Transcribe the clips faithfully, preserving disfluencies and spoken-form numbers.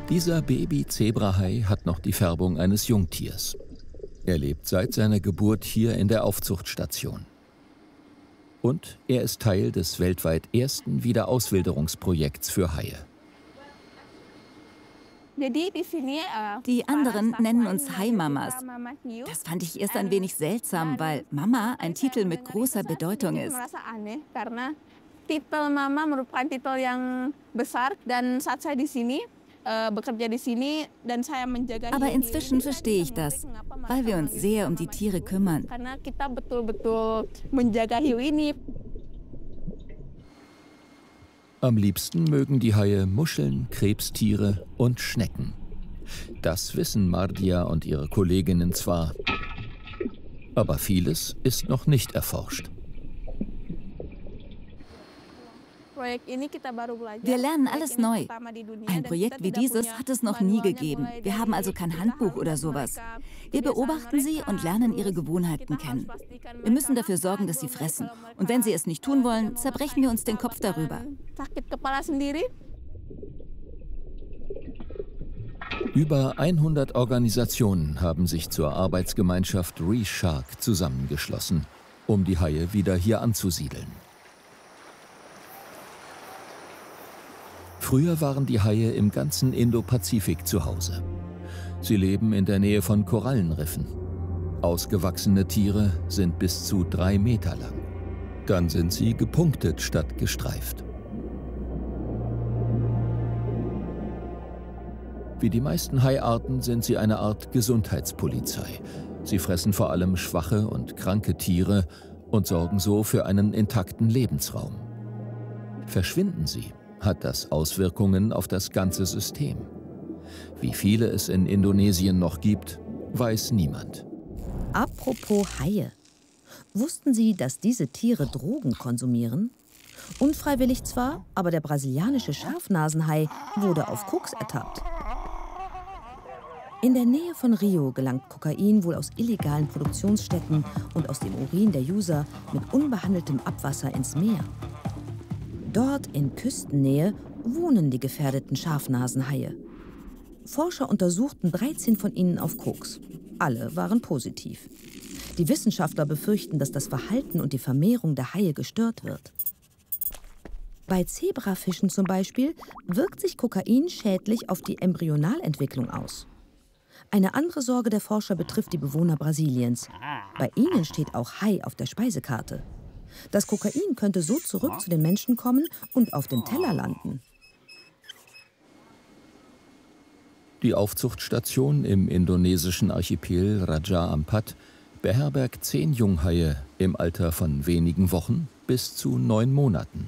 Dieser Baby-Zebrahai hat noch die Färbung eines Jungtiers. Er lebt seit seiner Geburt hier in der Aufzuchtstation. Und er ist Teil des weltweit ersten Wiederauswilderungsprojekts für Haie. Die anderen nennen uns Hai-Mamas. Das fand ich erst ein wenig seltsam, weil Mama ein Titel mit großer Bedeutung ist. Titel Mama merupakan Titel yang besar dan saat saya di sini bekerja di sini dan saya menjaga. Aber inzwischen verstehe ich das, weil wir uns sehr um die Tiere kümmern. Karena kita betul-betul menjaga hiu ini. Am liebsten mögen die Haie Muscheln, Krebstiere und Schnecken. Das wissen Mardia und ihre Kolleginnen zwar, aber vieles ist noch nicht erforscht. Wir lernen alles neu. Ein Projekt wie dieses hat es noch nie gegeben. Wir haben also kein Handbuch oder sowas. Wir beobachten sie und lernen ihre Gewohnheiten kennen. Wir müssen dafür sorgen, dass sie fressen. Und wenn sie es nicht tun wollen, zerbrechen wir uns den Kopf darüber. Über hundert Organisationen haben sich zur Arbeitsgemeinschaft ReShark zusammengeschlossen, um die Haie wieder hier anzusiedeln. Früher waren die Haie im ganzen Indopazifik zu Hause. Sie leben in der Nähe von Korallenriffen. Ausgewachsene Tiere sind bis zu drei Meter lang. Dann sind sie gepunktet statt gestreift. Wie die meisten Haiarten sind sie eine Art Gesundheitspolizei. Sie fressen vor allem schwache und kranke Tiere und sorgen so für einen intakten Lebensraum. Verschwinden sie, hat das Auswirkungen auf das ganze System. Wie viele es in Indonesien noch gibt, weiß niemand. Apropos Haie. Wussten Sie, dass diese Tiere Drogen konsumieren? Unfreiwillig zwar, aber der brasilianische Scharfnasenhai wurde auf Koks ertappt. In der Nähe von Rio gelangt Kokain wohl aus illegalen Produktionsstätten und aus dem Urin der User mit unbehandeltem Abwasser ins Meer. Dort in Küstennähe wohnen die gefährdeten Scharfnasenhaie. Forscher untersuchten dreizehn von ihnen auf Koks. Alle waren positiv. Die Wissenschaftler befürchten, dass das Verhalten und die Vermehrung der Haie gestört wird. Bei Zebrafischen zum Beispiel wirkt sich Kokain schädlich auf die Embryonalentwicklung aus. Eine andere Sorge der Forscher betrifft die Bewohner Brasiliens. Bei ihnen steht auch Hai auf der Speisekarte. Das Kokain könnte so zurück zu den Menschen kommen und auf dem Teller landen. Die Aufzuchtstation im indonesischen Archipel Raja Ampat beherbergt zehn Junghaie im Alter von wenigen Wochen bis zu neun Monaten.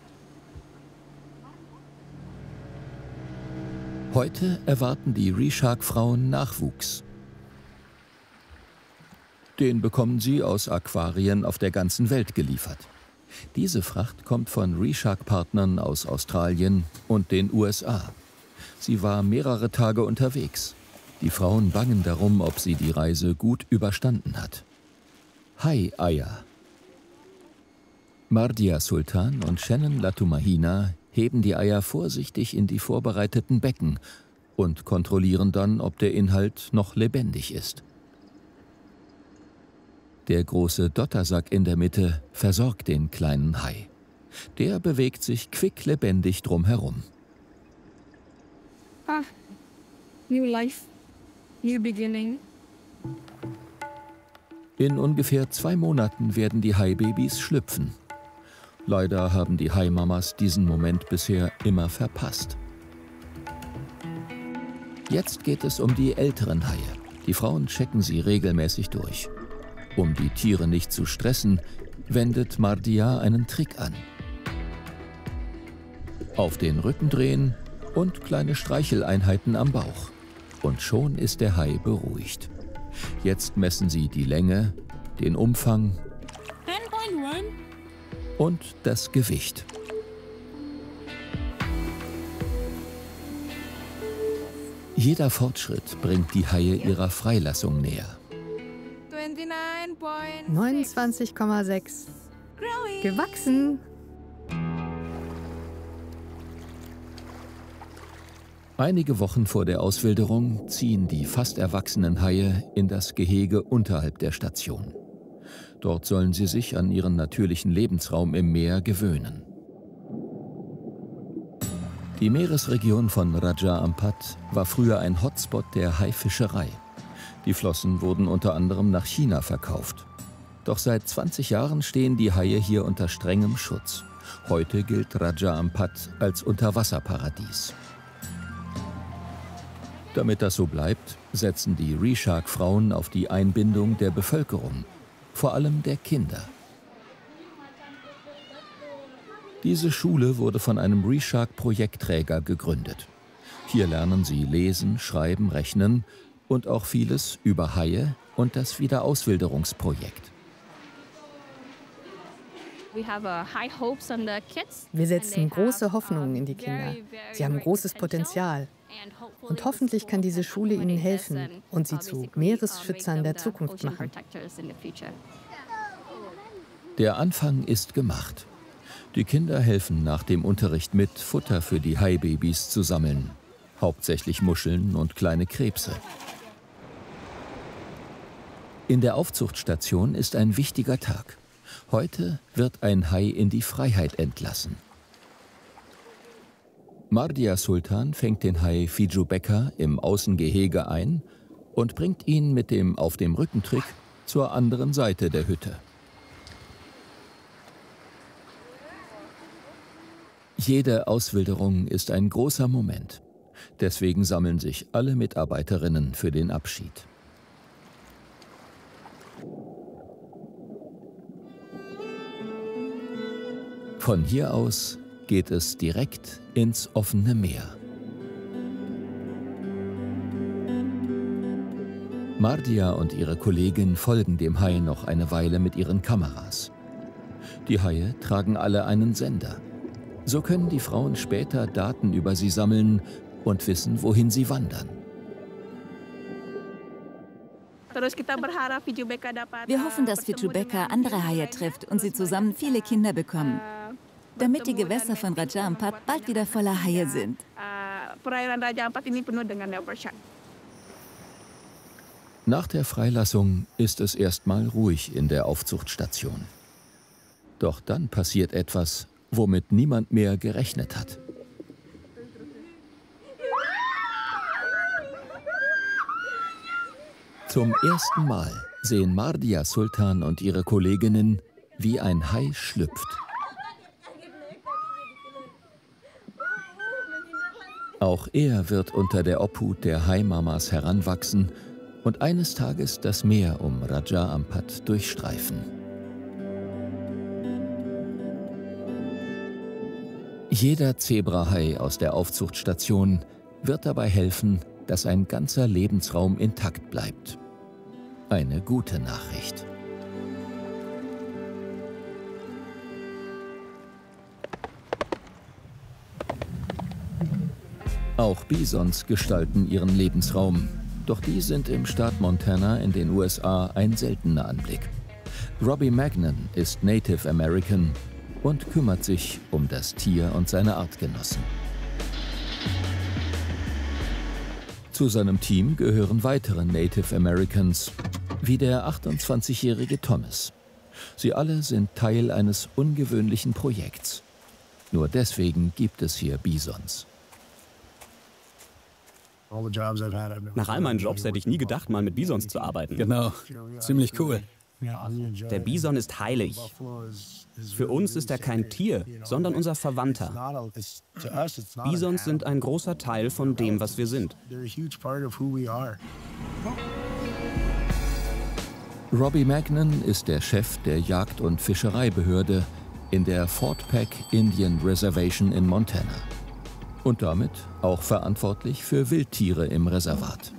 Heute erwarten die ReShark-Frauen Nachwuchs. Den bekommen sie aus Aquarien auf der ganzen Welt geliefert. Diese Fracht kommt von ReShark-Partnern aus Australien und den U S A. Sie war mehrere Tage unterwegs. Die Frauen bangen darum, ob sie die Reise gut überstanden hat. Hai-Eier. Mardia Sultan und Shannon Latumahina heben die Eier vorsichtig in die vorbereiteten Becken und kontrollieren dann, ob der Inhalt noch lebendig ist. Der große Dottersack in der Mitte versorgt den kleinen Hai. Der bewegt sich quicklebendig drumherum. Ah, new life, new beginning. In ungefähr zwei Monaten werden die Haibabys schlüpfen. Leider haben die Haimamas diesen Moment bisher immer verpasst. Jetzt geht es um die älteren Haie. Die Frauen checken sie regelmäßig durch. Um die Tiere nicht zu stressen, wendet Mardia einen Trick an. Auf den Rücken drehen und kleine Streicheleinheiten am Bauch. Und schon ist der Hai beruhigt. Jetzt messen sie die Länge, den Umfang und das Gewicht. Jeder Fortschritt bringt die Haie ihrer Freilassung näher. neunundzwanzig Komma sechs. Gewachsen. Einige Wochen vor der Auswilderung ziehen die fast erwachsenen Haie in das Gehege unterhalb der Station. Dort sollen sie sich an ihren natürlichen Lebensraum im Meer gewöhnen. Die Meeresregion von Raja Ampat war früher ein Hotspot der Haifischerei. Die Flossen wurden unter anderem nach China verkauft. Doch seit zwanzig Jahren stehen die Haie hier unter strengem Schutz. Heute gilt Raja Ampat als Unterwasserparadies. Damit das so bleibt, setzen die Reshark-Frauen auf die Einbindung der Bevölkerung, vor allem der Kinder. Diese Schule wurde von einem Reshark-Projektträger gegründet. Hier lernen sie lesen, schreiben, rechnen und auch vieles über Haie und das Wiederauswilderungsprojekt. Wir setzen große Hoffnungen in die Kinder. Sie haben großes Potenzial. Und hoffentlich kann diese Schule ihnen helfen und sie zu Meeresschützern der Zukunft machen. Der Anfang ist gemacht. Die Kinder helfen nach dem Unterricht mit, Futter für die Haibabys zu sammeln. Hauptsächlich Muscheln und kleine Krebse. In der Aufzuchtstation ist ein wichtiger Tag. Heute wird ein Hai in die Freiheit entlassen. Mardia Sultan fängt den Hai Fijubekka im Außengehege ein und bringt ihn mit dem auf dem Rückentrick zur anderen Seite der Hütte. Jede Auswilderung ist ein großer Moment. Deswegen sammeln sich alle Mitarbeiterinnen für den Abschied. Von hier aus geht es direkt ins offene Meer. Mardia und ihre Kollegin folgen dem Hai noch eine Weile mit ihren Kameras. Die Haie tragen alle einen Sender. So können die Frauen später Daten über sie sammeln und wissen, wohin sie wandern. Wir hoffen, dass Fijubekka andere Haie trifft und sie zusammen viele Kinder bekommen, damit die Gewässer von Raja Ampat bald wieder voller Haie sind. Nach der Freilassung ist es erstmal ruhig in der Aufzuchtstation. Doch dann passiert etwas, womit niemand mehr gerechnet hat. Zum ersten Mal sehen Mardia Sultan und ihre Kolleginnen, wie ein Hai schlüpft. Auch er wird unter der Obhut der Hai-Mamas heranwachsen und eines Tages das Meer um Raja Ampat durchstreifen. Jeder Zebrahai aus der Aufzuchtstation wird dabei helfen, dass ein ganzer Lebensraum intakt bleibt. Eine gute Nachricht. Auch Bisons gestalten ihren Lebensraum, doch die sind im Staat Montana in den U S A ein seltener Anblick. Robbie Magnan ist Native American und kümmert sich um das Tier und seine Artgenossen. Zu seinem Team gehören weitere Native Americans, wie der achtundzwanzigjährige Thomas. Sie alle sind Teil eines ungewöhnlichen Projekts. Nur deswegen gibt es hier Bisons. Nach all meinen Jobs hätte ich nie gedacht, mal mit Bisons zu arbeiten. Genau, ziemlich cool. Der Bison ist heilig. Für uns ist er kein Tier, sondern unser Verwandter. Bisons sind ein großer Teil von dem, was wir sind. Robbie Magnan ist der Chef der Jagd- und Fischereibehörde in der Fort Peck Indian Reservation in Montana. Und damit auch verantwortlich für Wildtiere im Reservat.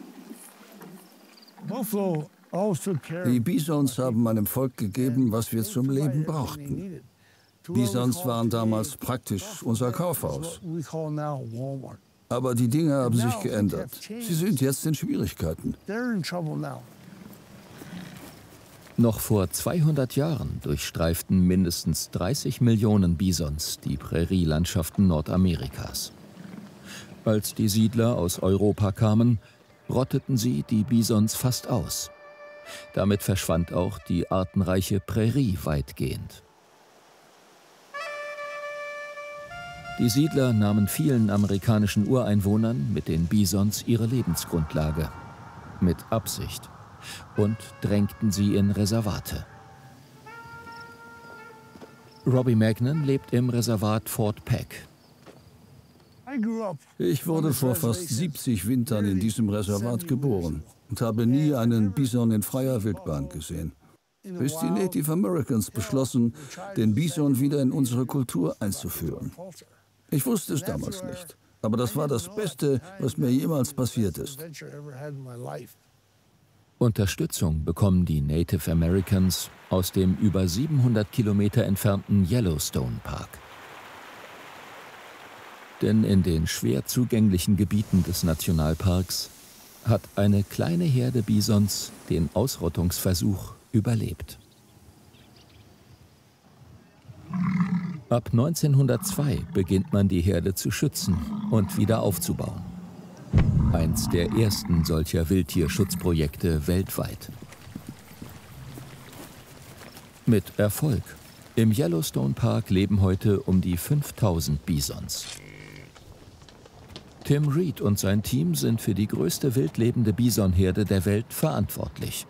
Die Bisons haben meinem Volk gegeben, was wir zum Leben brauchten. Bisons waren damals praktisch unser Kaufhaus. Aber die Dinge haben sich geändert. Sie sind jetzt in Schwierigkeiten. Noch vor zweihundert Jahren durchstreiften mindestens dreißig Millionen Bisons die Prärielandschaften Nordamerikas. Als die Siedler aus Europa kamen, rotteten sie die Bisons fast aus. Damit verschwand auch die artenreiche Prärie weitgehend. Die Siedler nahmen vielen amerikanischen Ureinwohnern mit den Bisons ihre Lebensgrundlage. Mit Absicht. Und drängten sie in Reservate. Robbie Magnan lebt im Reservat Fort Peck. Ich wurde vor fast siebzig Wintern in diesem Reservat geboren und habe nie einen Bison in freier Wildbahn gesehen. Bis die Native Americans beschlossen, den Bison wieder in unsere Kultur einzuführen. Ich wusste es damals nicht, aber das war das Beste, was mir jemals passiert ist. Unterstützung bekommen die Native Americans aus dem über siebenhundert Kilometer entfernten Yellowstone Park. Denn in den schwer zugänglichen Gebieten des Nationalparks hat eine kleine Herde Bisons den Ausrottungsversuch überlebt. Ab neunzehnhundertzwei beginnt man die Herde zu schützen und wieder aufzubauen. Eins der ersten solcher Wildtierschutzprojekte weltweit. Mit Erfolg. Im Yellowstone Park leben heute um die fünftausend Bisons. Tim Reed und sein Team sind für die größte wildlebende Bisonherde der Welt verantwortlich.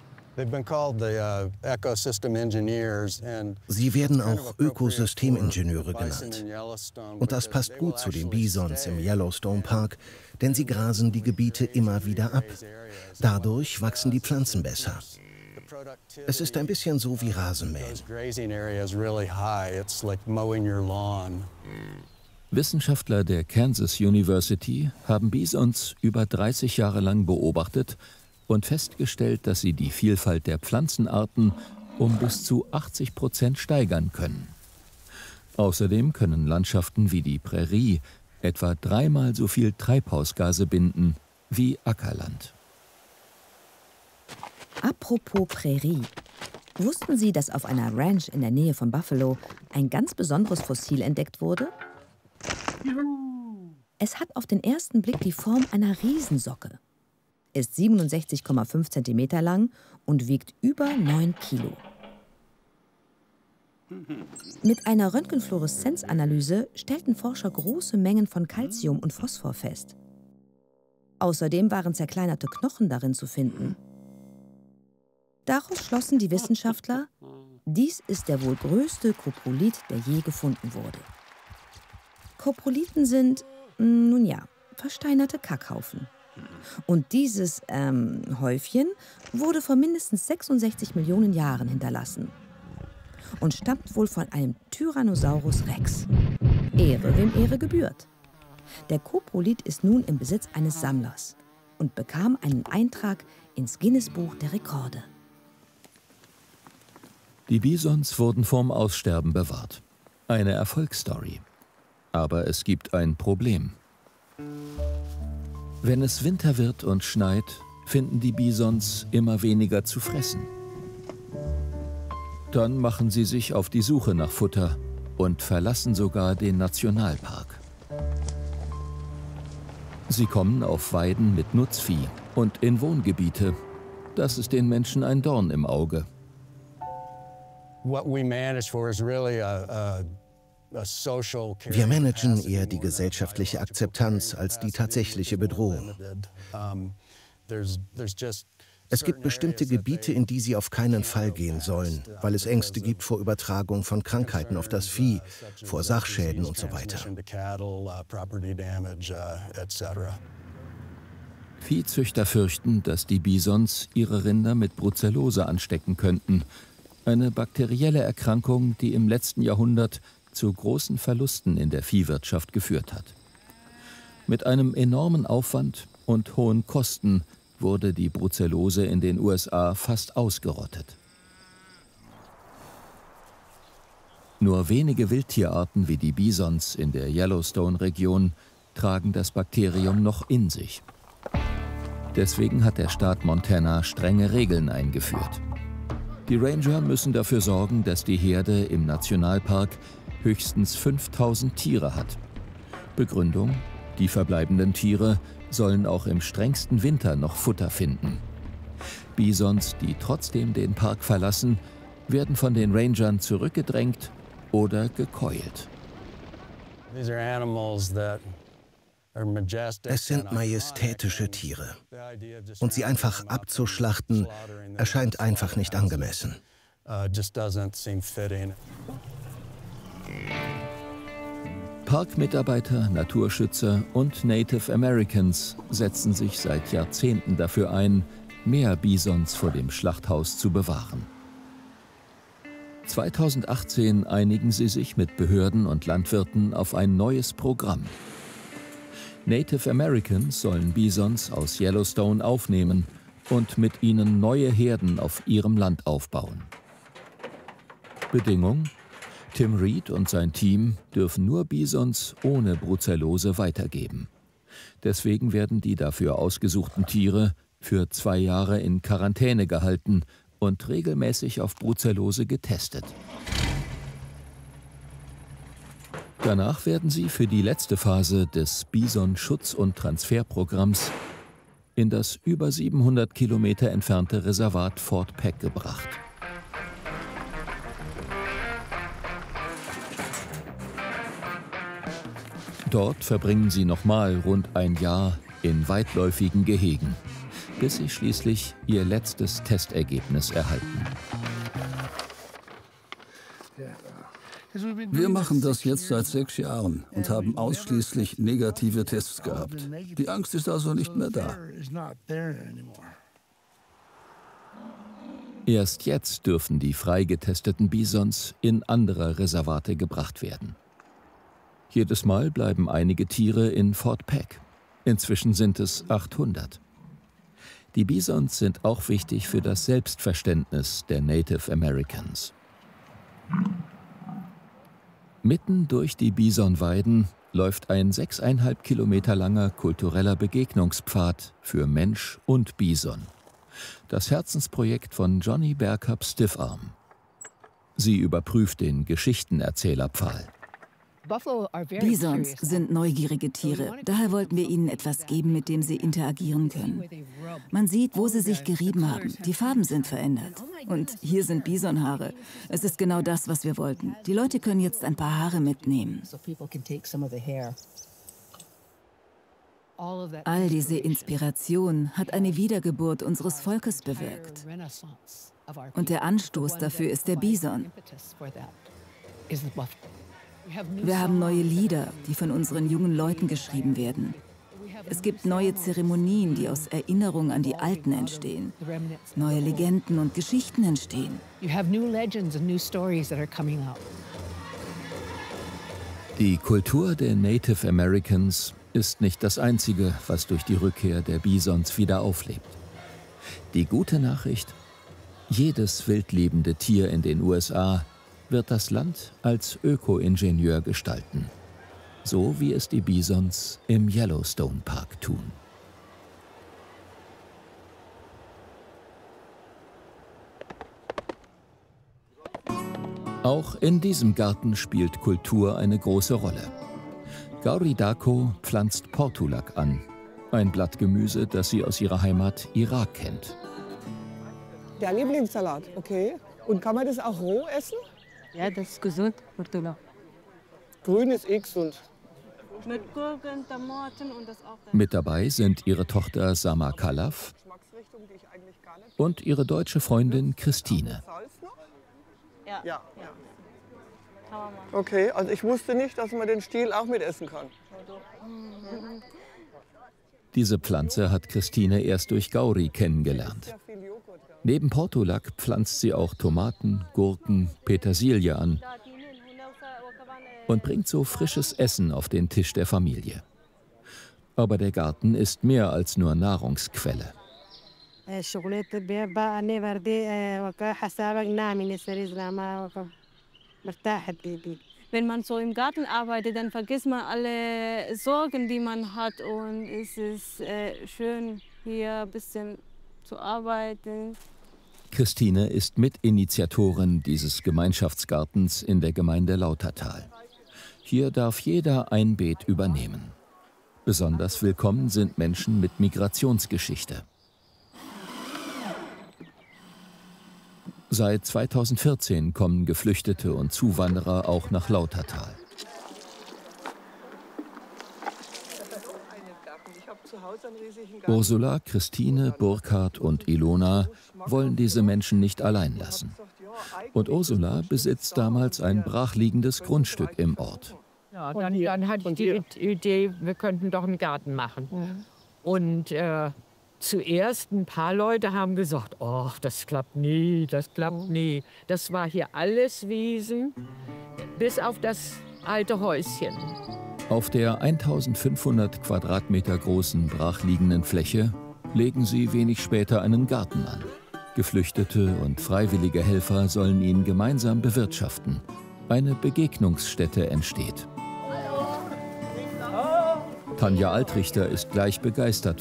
Sie werden auch Ökosystemingenieure genannt. Und das passt gut zu den Bisons im Yellowstone Park, denn sie grasen die Gebiete immer wieder ab. Dadurch wachsen die Pflanzen besser. Es ist ein bisschen so wie Rasenmähen. Wissenschaftler der Kansas University haben Bisons über dreißig Jahre lang beobachtet und festgestellt, dass sie die Vielfalt der Pflanzenarten um bis zu achtzig Prozent steigern können. Außerdem können Landschaften wie die Prärie etwa dreimal so viel Treibhausgase binden wie Ackerland. Apropos Prärie. Wussten Sie, dass auf einer Ranch in der Nähe von Buffalo ein ganz besonderes Fossil entdeckt wurde? Es hat auf den ersten Blick die Form einer Riesensocke, ist siebenundsechzig Komma fünf Zentimeter lang und wiegt über neun Kilo. Mit einer Röntgenfluoreszenzanalyse stellten Forscher große Mengen von Calcium und Phosphor fest. Außerdem waren zerkleinerte Knochen darin zu finden. Daraus schlossen die Wissenschaftler, dies ist der wohl größte Koprolit, der je gefunden wurde. Koprolithen sind, nun ja, versteinerte Kackhaufen. Und dieses ähm, Häufchen wurde vor mindestens sechsundsechzig Millionen Jahren hinterlassen und stammt wohl von einem Tyrannosaurus Rex. Ehre, wem Ehre gebührt. Der Koprolith ist nun im Besitz eines Sammlers und bekam einen Eintrag ins Guinness-Buch der Rekorde. Die Bisons wurden vorm Aussterben bewahrt. Eine Erfolgsstory. Aber es gibt ein Problem. Wenn es Winter wird und schneit, finden die Bisons immer weniger zu fressen. Dann machen sie sich auf die Suche nach Futter und verlassen sogar den Nationalpark. Sie kommen auf Weiden mit Nutzvieh und in Wohngebiete. Das ist den Menschen ein Dorn im Auge. Wir managen eher die gesellschaftliche Akzeptanz als die tatsächliche Bedrohung. Es gibt bestimmte Gebiete, in die sie auf keinen Fall gehen sollen, weil es Ängste gibt vor Übertragung von Krankheiten auf das Vieh, vor Sachschäden und so weiter. Viehzüchter fürchten, dass die Bisons ihre Rinder mit Brucellose anstecken könnten. Eine bakterielle Erkrankung, die im letzten Jahrhundert zu großen Verlusten in der Viehwirtschaft geführt hat. Mit einem enormen Aufwand und hohen Kosten wurde die Brucellose in den U S A fast ausgerottet. Nur wenige Wildtierarten wie die Bisons in der Yellowstone-Region tragen das Bakterium noch in sich. Deswegen hat der Staat Montana strenge Regeln eingeführt. Die Ranger müssen dafür sorgen, dass die Herde im Nationalpark höchstens fünftausend Tiere hat. Begründung: Die verbleibenden Tiere sollen auch im strengsten Winter noch Futter finden. Bisons, die trotzdem den Park verlassen, werden von den Rangern zurückgedrängt oder gekeult. Es sind majestätische Tiere. Und sie einfach abzuschlachten, erscheint einfach nicht angemessen. Parkmitarbeiter, Naturschützer und Native Americans setzen sich seit Jahrzehnten dafür ein, mehr Bisons vor dem Schlachthaus zu bewahren. zweitausendachtzehn einigen sie sich mit Behörden und Landwirten auf ein neues Programm. Native Americans sollen Bisons aus Yellowstone aufnehmen und mit ihnen neue Herden auf ihrem Land aufbauen. Bedingung: Tim Reed und sein Team dürfen nur Bisons ohne Brucellose weitergeben. Deswegen werden die dafür ausgesuchten Tiere für zwei Jahre in Quarantäne gehalten und regelmäßig auf Brucellose getestet. Danach werden sie für die letzte Phase des Bison-Schutz- und Transferprogramms in das über siebenhundert Kilometer entfernte Reservat Fort Peck gebracht. Dort verbringen sie nochmal rund ein Jahr in weitläufigen Gehegen, bis sie schließlich ihr letztes Testergebnis erhalten. Wir machen das jetzt seit sechs Jahren und haben ausschließlich negative Tests gehabt. Die Angst ist also nicht mehr da. Erst jetzt dürfen die freigetesteten Bisons in andere Reservate gebracht werden. Jedes Mal bleiben einige Tiere in Fort Peck. Inzwischen sind es achthundert. Die Bisons sind auch wichtig für das Selbstverständnis der Native Americans. Mitten durch die Bisonweiden läuft ein sechseinhalb Kilometer langer kultureller Begegnungspfad für Mensch und Bison. Das Herzensprojekt von Johnny Bergkap Stiffarm. Sie überprüft den Geschichtenerzählerpfahl. Bisons sind neugierige Tiere, daher wollten wir ihnen etwas geben, mit dem sie interagieren können. Man sieht, wo sie sich gerieben haben. Die Farben sind verändert. Und hier sind Bisonhaare. Es ist genau das, was wir wollten. Die Leute können jetzt ein paar Haare mitnehmen. All diese Inspiration hat eine Wiedergeburt unseres Volkes bewirkt. Und der Anstoß dafür ist der Bison. Wir haben neue Lieder, die von unseren jungen Leuten geschrieben werden. Es gibt neue Zeremonien, die aus Erinnerung an die Alten entstehen. Neue Legenden und Geschichten entstehen. Die Kultur der Native Americans ist nicht das Einzige, was durch die Rückkehr der Bisons wieder auflebt. Die gute Nachricht: Jedes wildlebende Tier in den U S A wird das Land als Öko-Ingenieur gestalten. So wie es die Bisons im Yellowstone Park tun. Auch in diesem Garten spielt Kultur eine große Rolle. Gauri Dako pflanzt Portulak an, ein Blattgemüse, das sie aus ihrer Heimat Irak kennt. Der Lieblingssalat, okay. Und kann man das auch roh essen? Ja, das ist gesund, Portulak. Grün ist eh gesund. Mit Gurken, Tomaten und das auch. Mit dabei sind ihre Tochter Sama Kalaf und ihre deutsche Freundin Christine. Ja. Ja. Okay, also ich wusste nicht, dass man den Stiel auch mit essen kann. Diese Pflanze hat Christine erst durch Gauri kennengelernt. Neben Portulak pflanzt sie auch Tomaten, Gurken, Petersilie an und bringt so frisches Essen auf den Tisch der Familie. Aber der Garten ist mehr als nur Nahrungsquelle. Wenn man so im Garten arbeitet, dann vergisst man alle Sorgen, die man hat. Und es ist äh, schön, hier ein bisschen zu arbeiten. Christine ist Mitinitiatorin dieses Gemeinschaftsgartens in der Gemeinde Lautertal. Hier darf jeder ein Beet übernehmen. Besonders willkommen sind Menschen mit Migrationsgeschichte. Seit zweitausendvierzehn kommen Geflüchtete und Zuwanderer auch nach Lautertal. Ursula, Christine, Burkhard und Ilona wollen diese Menschen nicht allein lassen. Und Ursula besitzt damals ein brachliegendes Grundstück im Ort. Ja, dann, dann hatte ich die Idee, wir könnten doch einen Garten machen. Und äh, zuerst ein paar Leute haben gesagt, oh, das klappt nie, das klappt nie. Das war hier alles Wiesen, bis auf das alte Häuschen. Auf der eintausendfünfhundert Quadratmeter großen brachliegenden Fläche legen sie wenig später einen Garten an. Geflüchtete und freiwillige Helfer sollen ihn gemeinsam bewirtschaften. Eine Begegnungsstätte entsteht. Tanja Altrichter ist gleich begeistert